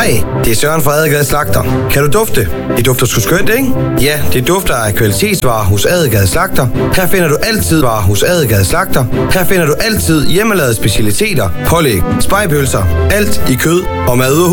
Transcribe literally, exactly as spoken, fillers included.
Hej, det er Søren fra Adelgade Slagter. Kan du dufte? Det dufter sgu skønt, ikke? Ja, det dufter af kvalitetsvarer hos Adelgade Slagter. Her finder du altid varer hos Adelgade Slagter. Her finder du altid hjemmelavede specialiteter, pålæg, spegepølser, alt i kød og mad